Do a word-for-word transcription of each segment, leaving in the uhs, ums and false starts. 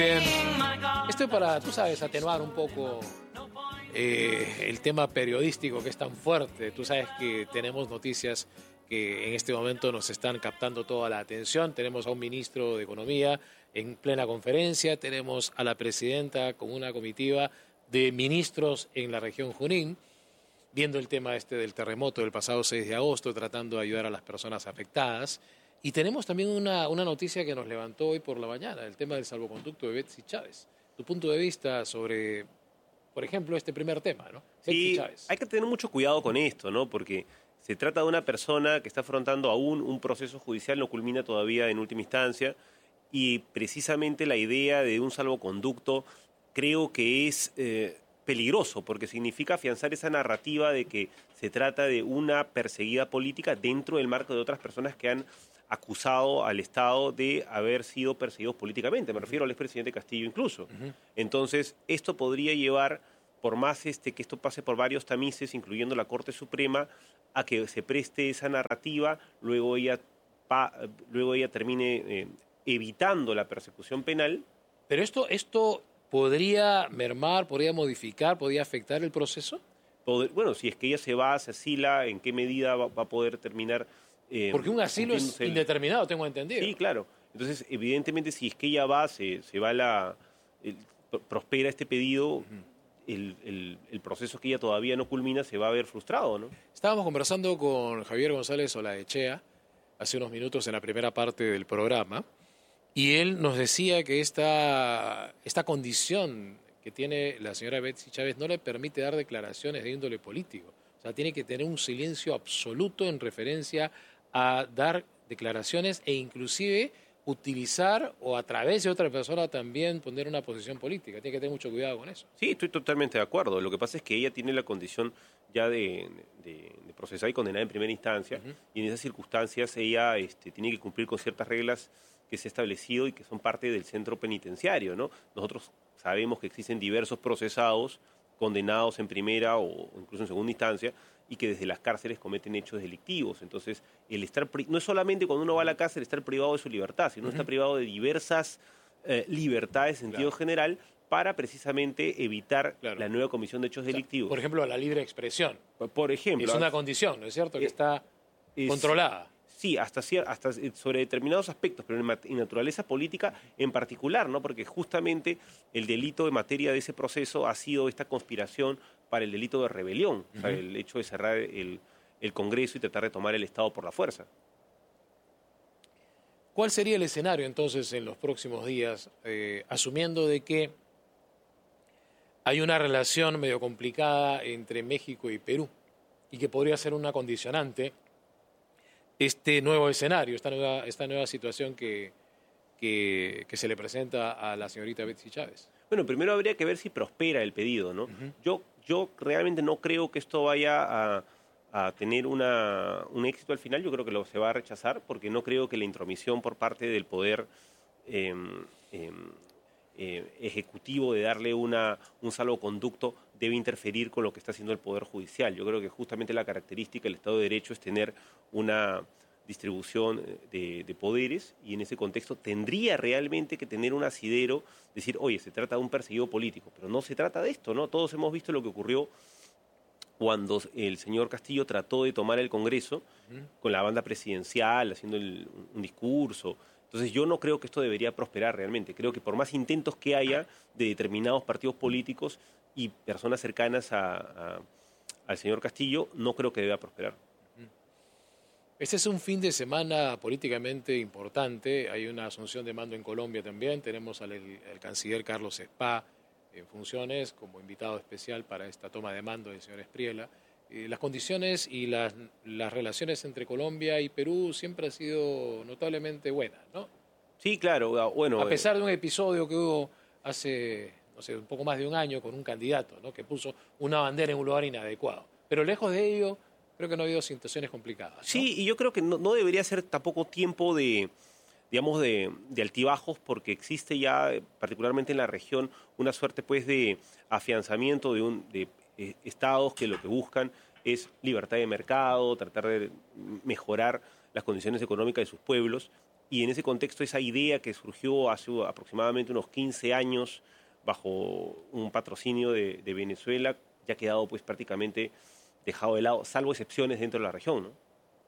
Bien, esto es para, tú sabes, atenuar un poco eh, el tema periodístico que es tan fuerte. Tú sabes que tenemos noticias que en este momento nos están captando toda la atención. Tenemos a un ministro de Economía en plena conferencia, tenemos a la presidenta con una comitiva de ministros en la región Junín, viendo el tema este del terremoto del pasado seis de agosto, tratando de ayudar a las personas afectadas. Y tenemos también una, una noticia que nos levantó hoy por la mañana, el tema del salvoconducto de Betsy Chávez. Tu punto de vista sobre, por ejemplo, este primer tema, ¿no? Betsy Sí, Chávez. hay que tener mucho cuidado con esto, ¿no? Porque se trata de una persona que está afrontando aún un proceso judicial, no culmina todavía en última instancia, y precisamente la idea de un salvoconducto creo que es eh, peligroso, porque significa afianzar esa narrativa de que se trata de una perseguida política dentro del marco de otras personas que han acusado al Estado de haber sido perseguidos políticamente. Me refiero al expresidente Castillo incluso. Uh-huh. Entonces, esto podría llevar, por más este, que esto pase por varios tamices, incluyendo la Corte Suprema, a que se preste esa narrativa, luego ella, pa, luego ella termine eh, evitando la persecución penal. Pero esto, esto podría mermar, podría modificar, podría afectar el proceso. Poder, bueno, si es que ella se va, se asila, ¿en qué medida va, va a poder terminar? Eh, Porque un asilo es indeterminado, tengo entendido. Sí, claro. Entonces, evidentemente, si es que ella va, se, se va la... El, prospera este pedido, uh-huh. el, el, el proceso que ella todavía no culmina se va a ver frustrado, ¿no? Estábamos conversando con Javier González Olaechea hace unos minutos en la primera parte del programa y él nos decía que esta, esta condición que tiene la señora Betsy Chávez no le permite dar declaraciones de índole político. O sea, tiene que tener un silencio absoluto en referencia a dar declaraciones e inclusive utilizar o a través de otra persona también poner una posición política. Tiene que tener mucho cuidado con eso. Sí, estoy totalmente de acuerdo. Lo que pasa es que ella tiene la condición ya de, de, de procesada y condenada en primera instancia, uh-huh. y en esas circunstancias ella este, tiene que cumplir con ciertas reglas que se ha establecido y que son parte del centro penitenciario, ¿no? Nosotros sabemos que existen diversos procesados condenados en primera o incluso en segunda instancia, y que desde las cárceles cometen hechos delictivos. Entonces, el estar pri- no es solamente cuando uno va a la cárcel estar privado de su libertad, sino uh-huh. está privado de diversas eh, libertades en sentido claro. general para precisamente evitar claro. la nueva comisión de hechos o sea, delictivos. Por ejemplo, la libre expresión. Por ejemplo. Es una condición, ¿no es cierto?, que es, está es, controlada. Sí, hasta, hasta sobre determinados aspectos, pero en naturaleza política en particular, ¿no? Porque justamente el delito en materia de ese proceso ha sido esta conspiración para el delito de rebelión, uh-huh. o sea, el hecho de cerrar el, el Congreso y tratar de tomar el Estado por la fuerza. ¿Cuál sería el escenario entonces en los próximos días, eh, asumiendo de que hay una relación medio complicada entre México y Perú y que podría ser una condicionante este nuevo escenario, esta nueva, esta nueva situación que, que, que se le presenta a la señorita Betsy Chávez? Bueno, primero habría que ver si prospera el pedido, ¿no? Uh-huh. Yo, yo realmente no creo que esto vaya a, a tener una, un éxito al final. Yo creo que lo, se va a rechazar porque no creo que la intromisión por parte del poder eh, eh, eh, ejecutivo de darle una, un salvoconducto debe interferir con lo que está haciendo el Poder Judicial. Yo creo que justamente la característica del Estado de Derecho es tener una distribución de, de poderes y en ese contexto tendría realmente que tener un asidero, decir, oye, se trata de un perseguido político, pero no se trata de esto, ¿no? Todos hemos visto lo que ocurrió cuando el señor Castillo trató de tomar el Congreso uh-huh. con la banda presidencial, haciendo el, un discurso. Entonces yo no creo que esto debería prosperar realmente. Creo que por más intentos que haya de determinados partidos políticos y personas cercanas a, a, al señor Castillo, no creo que deba prosperar. Este es un fin de semana políticamente importante. Hay una asunción de mando en Colombia también. Tenemos al, al canciller Carlos Spa en funciones como invitado especial para esta toma de mando del señor Espriella. Eh, las condiciones y las, las relaciones entre Colombia y Perú siempre han sido notablemente buenas, ¿no? Sí, claro. Bueno, a pesar de un episodio que hubo hace, no sé, un poco más de un año con un candidato, ¿no?, que puso una bandera en un lugar inadecuado. Pero lejos de ello, creo que no ha habido situaciones complicadas, ¿no? Sí, y yo creo que no, no debería ser tampoco tiempo de, digamos, de, de altibajos, porque existe ya, particularmente en la región, una suerte pues de afianzamiento de, un, de eh, estados que lo que buscan es libertad de mercado, tratar de mejorar las condiciones económicas de sus pueblos, Y en ese contexto, esa idea que surgió hace aproximadamente unos quince años bajo un patrocinio de, de Venezuela, ya ha quedado pues prácticamente dejado de lado, salvo excepciones dentro de la región, ¿no?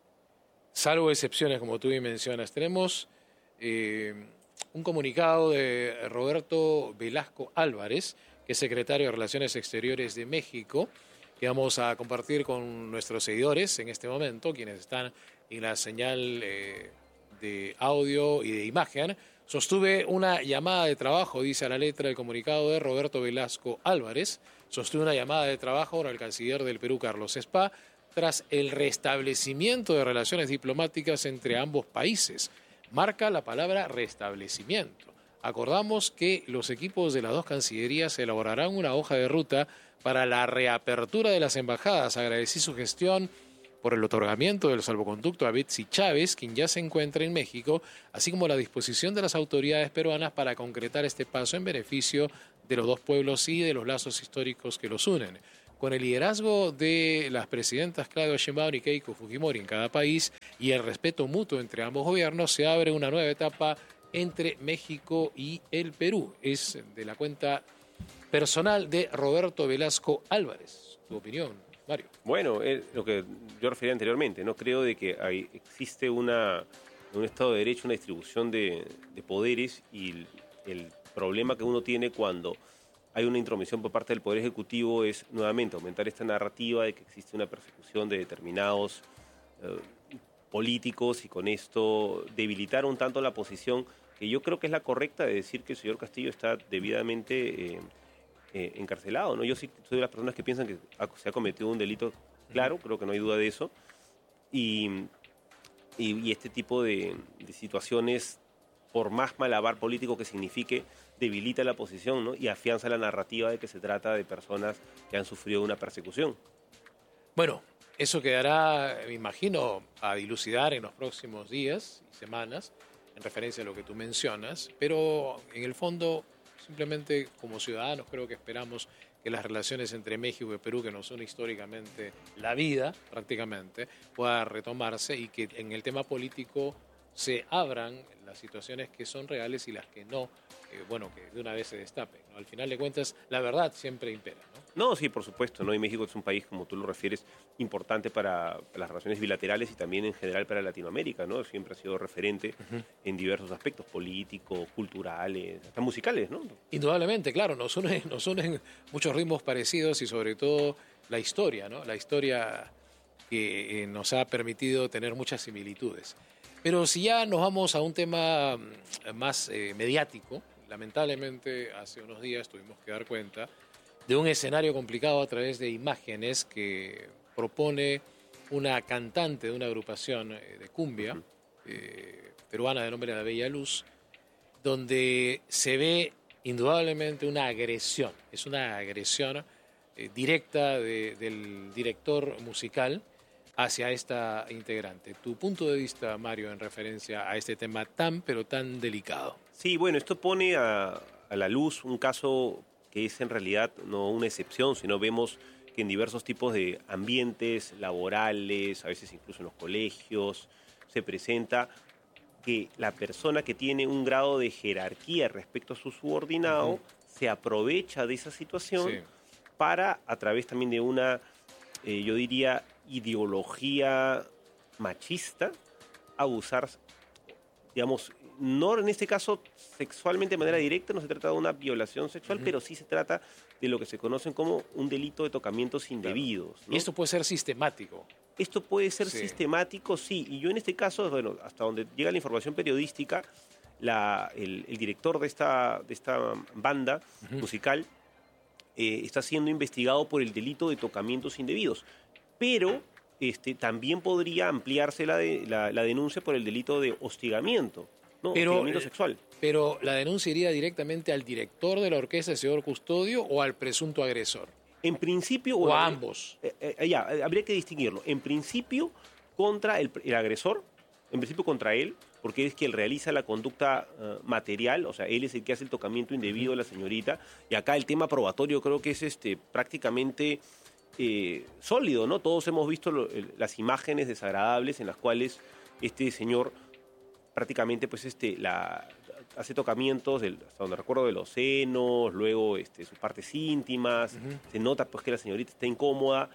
Salvo excepciones, como tú bien mencionas. Tenemos eh, un comunicado de Roberto Velasco Álvarez, que es secretario de Relaciones Exteriores de México, que vamos a compartir con nuestros seguidores en este momento, quienes están en la señal eh, de audio y de imagen. Sostuve una llamada de trabajo, dice a la letra del comunicado de Roberto Velasco Álvarez, sostuve una llamada de trabajo con el canciller del Perú, Carlos Spa, tras el restablecimiento de relaciones diplomáticas entre ambos países. Marca la palabra restablecimiento. Acordamos que los equipos de las dos cancillerías elaborarán una hoja de ruta para la reapertura de las embajadas. Agradecí su gestión por el otorgamiento del salvoconducto a Betsy Chávez, quien ya se encuentra en México, así como la disposición de las autoridades peruanas para concretar este paso en beneficio de los dos pueblos y de los lazos históricos que los unen. Con el liderazgo de las presidentas Claudia Sheinbaum y Keiko Fujimori en cada país y el respeto mutuo entre ambos gobiernos, se abre una nueva etapa entre México y el Perú. Es de la cuenta personal de Roberto Velasco Álvarez. Tu opinión, Mario. Bueno, es lo que yo refería anteriormente, no creo de que hay, existe una, un Estado de Derecho, una distribución de, de poderes, y el, el problema que uno tiene cuando hay una intromisión por parte del Poder Ejecutivo es nuevamente aumentar esta narrativa de que existe una persecución de determinados eh, políticos y con esto debilitar un tanto la posición que yo creo que es la correcta de decir que el señor Castillo está debidamente eh, eh, encarcelado, ¿no? Yo sí soy de las personas que piensan que se ha cometido un delito, claro, creo que no hay duda de eso, y, y, y este tipo de, de situaciones, por más malabar político que signifique, debilita la posición, ¿no? Y afianza la narrativa de que se trata de personas que han sufrido una persecución. Bueno, eso quedará, me imagino, a dilucidar en los próximos días y semanas, en referencia a lo que tú mencionas, pero en el fondo, simplemente como ciudadanos, creo que esperamos que las relaciones entre México y Perú, que nos une históricamente la vida, prácticamente, pueda retomarse y que en el tema político se abran las situaciones que son reales y las que no, eh, bueno, que de una vez se destapen, ¿no? Al final de cuentas, la verdad siempre impera, ¿no? No, sí, por supuesto, ¿no? Y México es un país, como tú lo refieres, importante para las relaciones bilaterales y también en general para Latinoamérica, ¿no? Siempre ha sido referente uh-huh. en diversos aspectos políticos, culturales, hasta musicales, ¿no? Indudablemente, claro, nos unen, nos unen muchos ritmos parecidos y sobre todo la historia, ¿no? La historia que eh, nos ha permitido tener muchas similitudes. Pero si ya nos vamos a un tema más eh, mediático, lamentablemente hace unos días tuvimos que dar cuenta de un escenario complicado a través de imágenes que propone una cantante de una agrupación eh, de cumbia eh, peruana de nombre La Bella Luz, donde se ve indudablemente una agresión, es una agresión eh, directa de, del director musical hacia esta integrante. Tu punto de vista, Mario, en referencia a este tema tan, pero tan delicado. Sí, bueno, esto pone a, a la luz un caso que es en realidad no una excepción, sino vemos que en diversos tipos de ambientes laborales, a veces incluso en los colegios, se presenta que la persona que tiene un grado de jerarquía respecto a su subordinado uh-huh. se aprovecha de esa situación sí. para, a través también de una, eh, yo diría, ideología machista, abusar, digamos, no en este caso sexualmente de manera directa, no se trata de una violación sexual, uh-huh. pero sí se trata de lo que se conocen como un delito de tocamientos indebidos, ¿no? Y esto puede ser sistemático. Esto puede ser sí. sistemático, sí, y yo en este caso, bueno, hasta donde llega la información periodística, la, el, el director de esta, de esta banda uh-huh. musical eh, está siendo investigado por el delito de tocamientos indebidos. Pero este, también podría ampliarse la, de, la, la denuncia por el delito de hostigamiento, ¿no? Pero, hostigamiento sexual. Pero la denuncia iría directamente al director de la orquesta, el señor Custodio, o al presunto agresor. En principio... O bueno, a ambos. Eh, eh, ya, habría que distinguirlo. En principio, contra el, el agresor, en principio contra él, porque es quien realiza la conducta uh, material, o sea, él es el que hace el tocamiento indebido de la señorita, y acá el tema probatorio creo que es este prácticamente... Eh, sólido, ¿no? Todos hemos visto lo, el, las imágenes desagradables en las cuales este señor prácticamente pues este la hace tocamientos del, hasta donde recuerdo de los senos, luego este, sus partes íntimas, uh-huh. se nota pues que la señorita está incómoda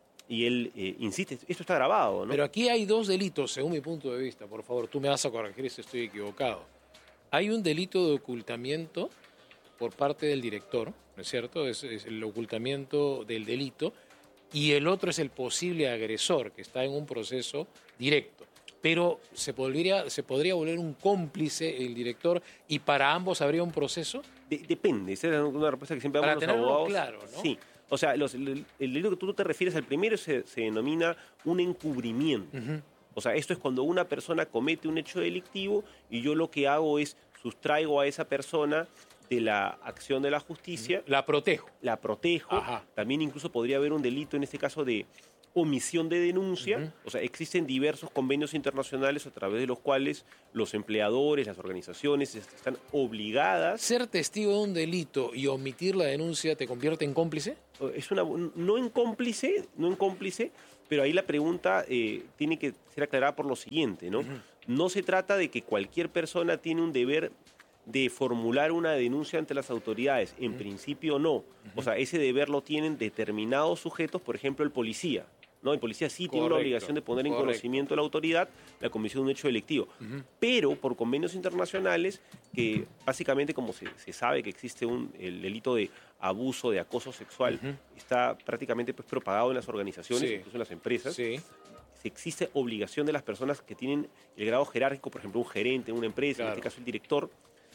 y él eh, insiste, esto está grabado, ¿no? Pero aquí hay dos delitos, según mi punto de vista, por favor, tú me vas a corregir si estoy equivocado. Hay un delito de ocultamiento por parte del director, ¿no es cierto? Es, es el ocultamiento del delito, y el otro es el posible agresor, que está en un proceso directo. Pero ¿se podría, se podría volver un cómplice el director y para ambos habría un proceso? De, depende, esa es una respuesta que siempre para damos los abogados. Claro, ¿no? Sí, o sea, los, el, el delito que tú te refieres al primero se, se denomina un encubrimiento. Uh-huh. O sea, esto es cuando una persona comete un hecho delictivo y yo lo que hago es sustraigo a esa persona de la acción de la justicia. La protejo. La protejo. Ajá. También incluso podría haber un delito en este caso de omisión de denuncia. Uh-huh. O sea, existen diversos convenios internacionales a través de los cuales los empleadores, las organizaciones están obligadas. ¿Ser testigo de un delito y omitir la denuncia te convierte en cómplice? Es una, no en cómplice, no en cómplice, pero ahí la pregunta eh, tiene que ser aclarada por lo siguiente, ¿no? Uh-huh. No se trata de que cualquier persona tiene un deber de formular una denuncia ante las autoridades. En uh-huh. principio no. Uh-huh. O sea, ese deber lo tienen determinados sujetos, por ejemplo el policía, ¿no? El policía sí Correcto. tiene una obligación de poner en Correcto. conocimiento a la autoridad la comisión de un hecho delictivo. Uh-huh. Pero por convenios internacionales, que básicamente como se, se sabe que existe un, el delito de abuso, de acoso sexual, uh-huh. está prácticamente pues, propagado en las organizaciones, sí. incluso en las empresas. Sí. Existe obligación de las personas que tienen el grado jerárquico, por ejemplo un gerente en una empresa, claro. en este caso el director,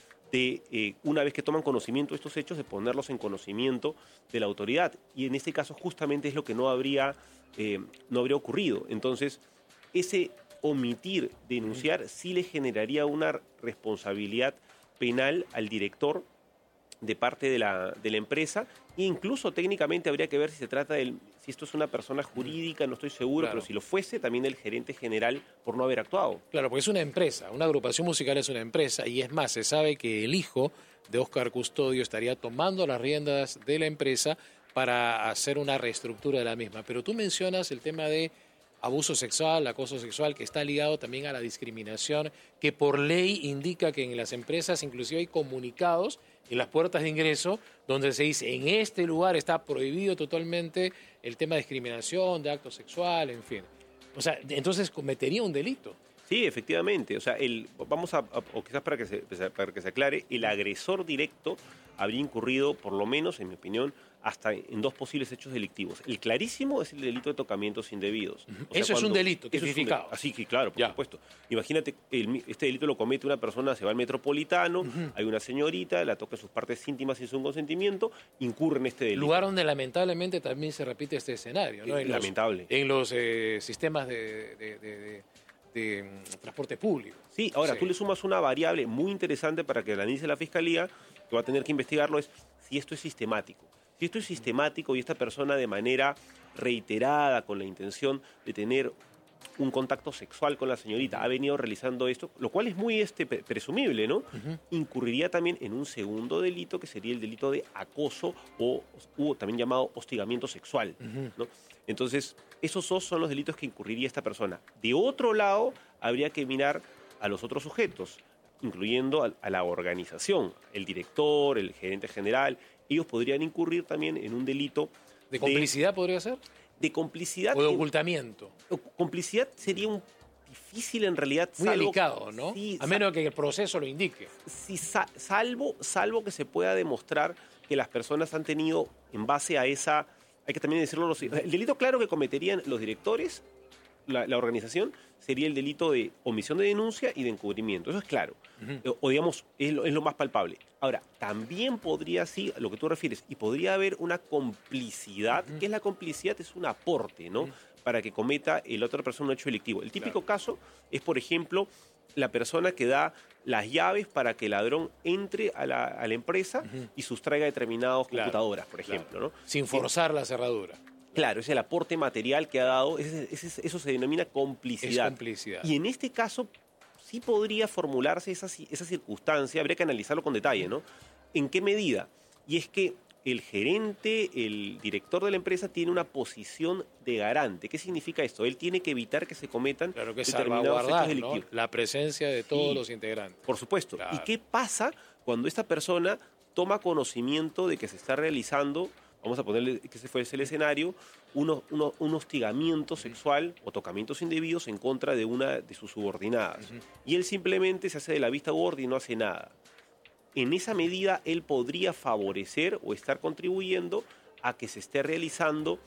de eh, una vez que toman conocimiento de estos hechos, de ponerlos en conocimiento de la autoridad. Y en este caso justamente es lo que no habría, eh, no habría ocurrido. Entonces, ese omitir, denunciar, sí le generaría una responsabilidad penal al director de parte de la, de la empresa, e incluso técnicamente habría que ver si se trata del, si esto es una persona jurídica, no estoy seguro, claro. pero si lo fuese, también el gerente general por no haber actuado. Claro, porque es una empresa, una agrupación musical es una empresa, y es más, se sabe que el hijo de Óscar Custodio estaría tomando las riendas de la empresa para hacer una reestructura de la misma. Pero tú mencionas el tema de abuso sexual, acoso sexual, que está ligado también a la discriminación, que por ley indica que en las empresas inclusive hay comunicados en las puertas de ingreso donde se dice en este lugar está prohibido totalmente el tema de discriminación, de acto sexual, en fin. O sea, entonces cometería un delito. Sí, efectivamente. O sea, el, vamos a, a o quizás para que, se, para que se aclare, el agresor directo habría incurrido, por lo menos, en mi opinión, hasta en dos posibles hechos delictivos. El clarísimo es el delito de tocamientos indebidos. Uh-huh. O sea, eso cuando, es un delito tipificado. Es así que, claro, por ya. supuesto. Imagínate, el, este delito lo comete una persona, se va al Metropolitano, uh-huh. hay una señorita, la toca sus partes íntimas sin su consentimiento, incurre en este delito. Lugar donde lamentablemente también se repite este escenario, ¿no? En Lamentable. Los, en los eh, sistemas de, de, de, de, de um, transporte público. Sí, ahora sí. tú le sumas una variable muy interesante para que la analice la Fiscalía, que va a tener que investigarlo, es si esto es sistemático. Si esto es sistemático y esta persona de manera reiterada, con la intención de tener un contacto sexual con la señorita, ha venido realizando esto, lo cual es muy este, presumible, ¿no? Uh-huh. Incurriría también en un segundo delito, que sería el delito de acoso o, o también llamado hostigamiento sexual, uh-huh. ¿no? Entonces, esos dos son los delitos que incurriría esta persona. De otro lado, habría que mirar a los otros sujetos, incluyendo a, a la organización, el director, el gerente general. Ellos podrían incurrir también en un delito... ¿De complicidad de, podría ser? De complicidad... ¿O de ocultamiento? En, complicidad sería un difícil en realidad... Muy salvo, delicado, ¿no? Sí, a menos que el proceso lo indique. Sí, salvo, salvo que se pueda demostrar que las personas han tenido, en base a esa... Hay que también decirlo... Los, el delito claro que cometerían los directores, la, la organización, sería el delito de omisión de denuncia y de encubrimiento. Eso es claro. Uh-huh. O, o digamos, es lo, es lo más palpable. Ahora, también podría, sí, lo que tú refieres, y podría haber una complicidad. Uh-huh. ¿Qué es la complicidad? Es un aporte, ¿no? Uh-huh. Para que cometa la otra persona un hecho delictivo. El típico claro. caso es, por ejemplo, la persona que da las llaves para que el ladrón entre a la, a la empresa uh-huh. y sustraiga determinadas claro. computadoras, por ejemplo, claro. ¿no? Sin forzar la cerradura. Claro, es el aporte material que ha dado, ese, ese, eso se denomina complicidad. Es complicidad. Y en este caso sí podría formularse esa, esa circunstancia, habría que analizarlo con detalle, ¿no? ¿En qué medida? Y es que el gerente, el director de la empresa tiene una posición de garante. ¿Qué significa esto? Él tiene que evitar que se cometan Claro que determinados hechos delictivos. ¿No? La presencia de todos Sí, los integrantes. por supuesto. Claro. ¿Y qué pasa cuando esta persona toma conocimiento de que se está realizando, vamos a ponerle que ese fuese el escenario, uno, uno, un hostigamiento sexual o tocamientos indebidos en contra de una de sus subordinadas? Uh-huh. Y él simplemente se hace de la vista gorda y no hace nada. En esa medida, él podría favorecer o estar contribuyendo a que se esté realizando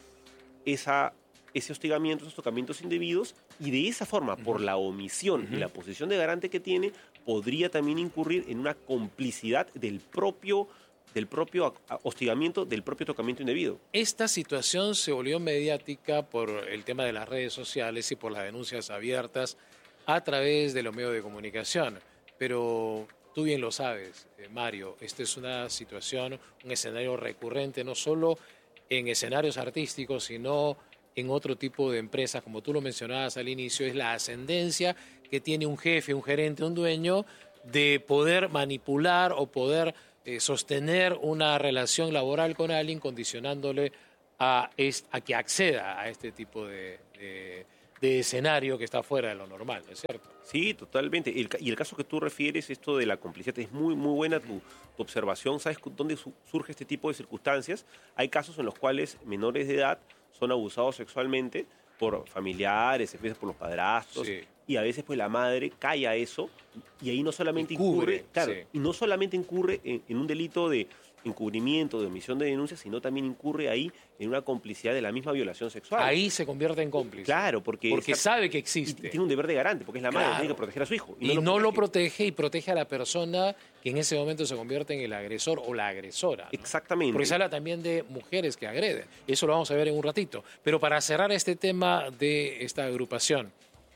esa, ese hostigamiento, esos tocamientos indebidos, y de esa forma, uh-huh. por la omisión uh-huh. y la posición de garante que tiene, podría también incurrir en una complicidad del propio, del propio hostigamiento, del propio tocamiento indebido. Esta situación se volvió mediática por el tema de las redes sociales y por las denuncias abiertas a través de los medios de comunicación, pero tú bien lo sabes, eh, Mario, esta es una situación, un escenario recurrente, no solo en escenarios artísticos, sino en otro tipo de empresas, como tú lo mencionabas al inicio, es la ascendencia que tiene un jefe, un gerente, un dueño, de poder manipular o poder eh, sostener una relación laboral con alguien, condicionándole a, est- a que acceda a este tipo de, de, de escenario que está fuera de lo normal, ¿no es cierto? Sí, totalmente. El, y el caso que tú refieres, esto de la complicidad, es muy, muy buena tu, tu observación. ¿Sabes dónde su, surge este tipo de circunstancias? Hay casos en los cuales menores de edad son abusados sexualmente por familiares, empiezas por los padrastros, sí. y a veces pues la madre calla eso, y ahí no solamente Encubre, incurre, claro, sí. y no solamente incurre en, en un delito de encubrimiento, de omisión de denuncia, sino también incurre ahí en una complicidad de la misma violación sexual. Ahí se convierte en cómplice. Claro, porque, porque esa, sabe que existe. Y, y tiene un deber de garante, porque es la madre, claro. tiene que proteger a su hijo. Y, y no, lo, no protege. lo protege y protege a la persona que en ese momento se convierte en el agresor o la agresora, ¿no? Exactamente. Porque se habla también de mujeres que agreden. Eso lo vamos a ver en un ratito. Pero para cerrar este tema de esta agrupación,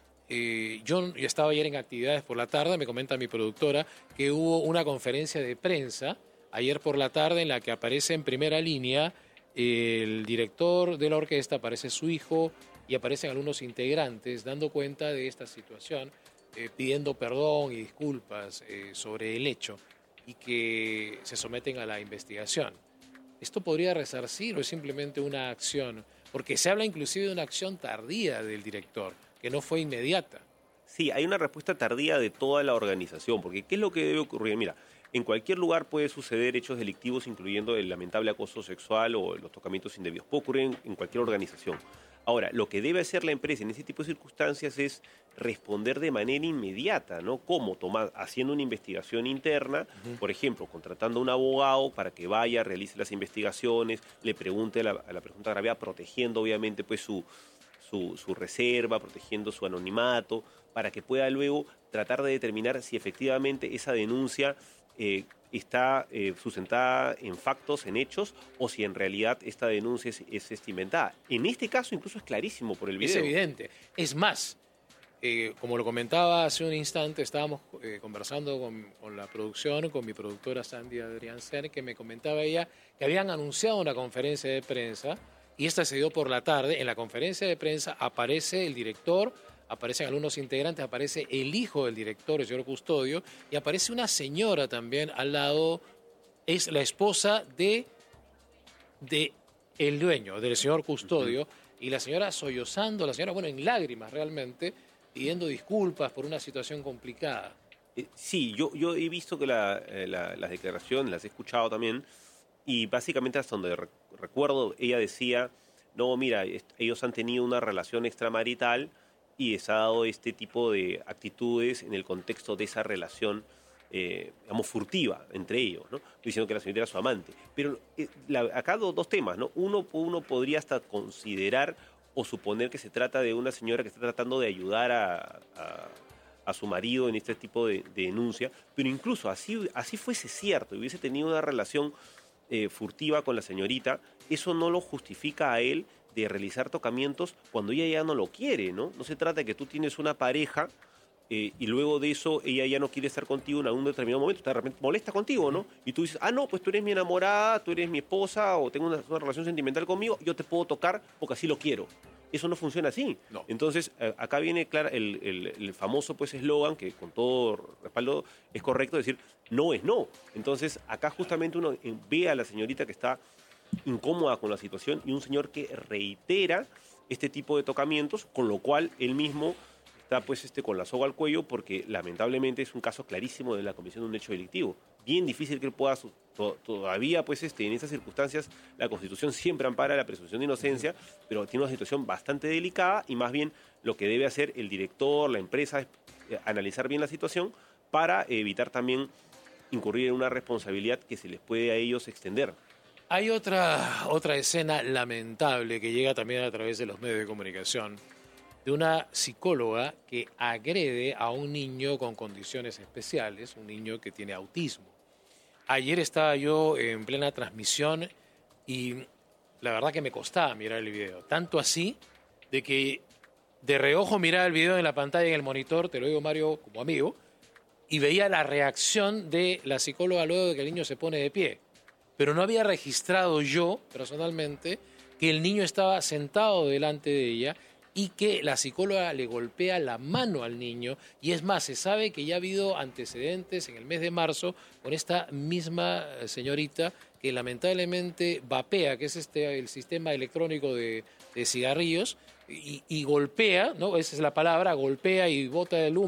eh, yo estaba ayer en actividades por la tarde, me comenta mi productora, que hubo una conferencia de prensa ayer por la tarde en la que aparece en primera línea el director de la orquesta, aparece su hijo y aparecen algunos integrantes dando cuenta de esta situación, eh, pidiendo perdón y disculpas eh, sobre el hecho y que se someten a la investigación. ¿Esto podría resarcir o es simplemente una acción? Porque se habla inclusive de una acción tardía del director, que no fue inmediata. Sí, hay una respuesta tardía de toda la organización, porque ¿qué es lo que debe ocurrir? Mira, en cualquier lugar puede suceder hechos delictivos, incluyendo el lamentable acoso sexual o los tocamientos indebidos. Puede ocurrir en, en cualquier organización. Ahora, lo que debe hacer la empresa en ese tipo de circunstancias es responder de manera inmediata, ¿no? ¿Cómo? Tomar, haciendo una investigación interna, uh-huh. por ejemplo, contratando a un abogado para que vaya, realice las investigaciones, le pregunte a la, a la presunta gravedad, protegiendo obviamente pues su, su, su reserva, protegiendo su anonimato, para que pueda luego tratar de determinar si efectivamente esa denuncia eh, está eh, sustentada en factos, en hechos, o si en realidad esta denuncia es, es, es inventada. En este caso incluso es clarísimo por el video. Es evidente. Es más, eh, como lo comentaba hace un instante, estábamos eh, conversando con, con la producción, con mi productora Sandy Adrián Ser, que me comentaba ella que habían anunciado una conferencia de prensa y esta se dio por la tarde. En la conferencia de prensa aparece el director, aparecen algunos integrantes, aparece el hijo del director, el señor Custodio, y aparece una señora también al lado, es la esposa de, de el dueño, del señor Custodio, uh-huh. y la señora sollozando, la señora, bueno, en lágrimas realmente, pidiendo disculpas por una situación complicada. Eh, sí, yo, yo he visto que la, eh, la, las declaraciones, las he escuchado también, y básicamente hasta donde re- recuerdo, ella decía, no, mira, est- ellos han tenido una relación extramarital, y se ha dado este tipo de actitudes en el contexto de esa relación, eh, digamos, furtiva entre ellos, ¿no? Diciendo que la señorita era su amante. Pero eh, la, acá dos, dos temas, ¿no? Uno, uno podría hasta considerar o suponer que se trata de una señora que está tratando de ayudar a, a, a su marido en este tipo de, de denuncia, pero incluso así, así fuese cierto y hubiese tenido una relación eh, furtiva con la señorita, eso no lo justifica a él de realizar tocamientos cuando ella ya no lo quiere, ¿no? No se trata de que tú tienes una pareja eh, y luego de eso ella ya no quiere estar contigo en algún determinado momento, de repente molesta contigo, ¿no? Y tú dices, ah, no, pues tú eres mi enamorada, tú eres mi esposa o tengo una, una relación sentimental conmigo, yo te puedo tocar porque así lo quiero. Eso no funciona así. No. Entonces, eh, acá viene claro el, el, el famoso pues eslogan, que con todo respaldo es correcto decir, no es no. Entonces, acá justamente uno ve a la señorita que está incómoda con la situación y un señor que reitera este tipo de tocamientos, con lo cual él mismo está pues este con la soga al cuello porque lamentablemente es un caso clarísimo de la comisión de un hecho delictivo. Bien difícil que él pueda, to, todavía pues este, en esas circunstancias la Constitución siempre ampara la presunción de inocencia, pero tiene una situación bastante delicada y más bien lo que debe hacer el director, la empresa, es eh, analizar bien la situación para evitar también incurrir en una responsabilidad que se les puede a ellos extender. Hay otra, otra escena lamentable que llega también a través de los medios de comunicación, de una psicóloga que agrede a un niño con condiciones especiales, un niño que tiene autismo. Ayer estaba yo en plena transmisión y la verdad que me costaba mirar el video, tanto así de que de reojo miraba el video en la pantalla, en el monitor, te lo digo Mario como amigo, y veía la reacción de la psicóloga luego de que el niño se pone de pie. Pero no había registrado yo, personalmente, que el niño estaba sentado delante de ella y que la psicóloga le golpea la mano al niño. Y es más, se sabe que ya ha habido antecedentes en el mes de marzo con esta misma señorita que lamentablemente vapea, que es este el sistema electrónico de, de cigarrillos, y, y golpea, ¿no? Esa es la palabra, golpea y bota el humo